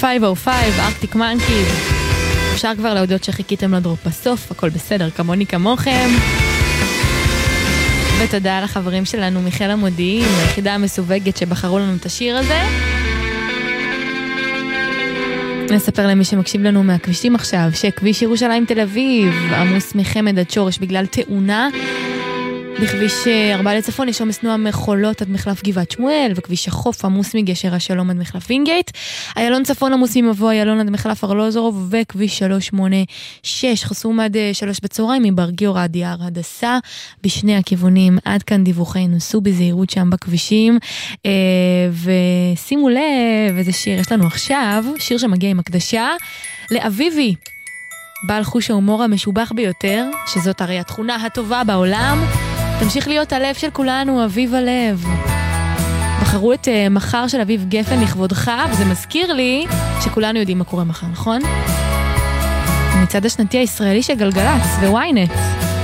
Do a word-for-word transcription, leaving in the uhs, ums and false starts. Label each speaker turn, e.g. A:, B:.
A: חמש אפס חמש, ארקטיק מנקיז. אפשר כבר להודות שחיכיתם לדרופ בסוף, הכל בסדר, כמוני כמוכם. ותודה לחברים שלנו מחיל המודיעין, היחידה המסווגת שבחרו לנו את השיר הזה. נספר למי שמקשיב לנו מהכבישים עכשיו, שכביש ירושלים תל אביב עמוס מחמד עד שורש בגלל תאונה. בכביש ארבע לצפון יש עומס תנועה מחולות עד מחלף גבעת שמואל, וכביש החוף עמוס מגשר השלום עד מחלף וינגייט. איילון צפון עמוס ממבוא איילון עד מחלף ארלוזורוב, וכביש שלוש שמונה שש חסום עד שלוש בצהריים מבר גיורא עד יער הדסה בשני הכיוונים. עד כאן דיווחים, נסו בזהירות שם בכבישים, ושימו לב איזה שיר יש לנו עכשיו, שיר שמגיע עם הקדשה לאביבי, בעל חוש ההומור המשובח ביותר, שזאת הרי התכונה הטובה בעולם. תמשיך להיות הלב של כולנו, אביב הלב. בחרו את uh, מחר של אביב גפן לכבודך, וזה מזכיר לי שכולנו יודעים מה קורה מחר, נכון? מצד השנתי הישראלי של גלגלץ וויינט.